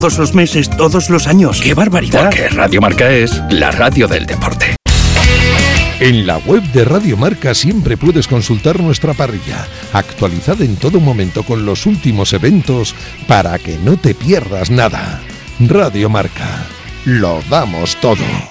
Todos los meses, todos los años. ¡Qué barbaridad! Porque Radio Marca es la radio del deporte. En la web de Radio Marca siempre puedes consultar nuestra parrilla, actualizada en todo momento con los últimos eventos para que no te pierdas nada. Radio Marca, lo damos todo.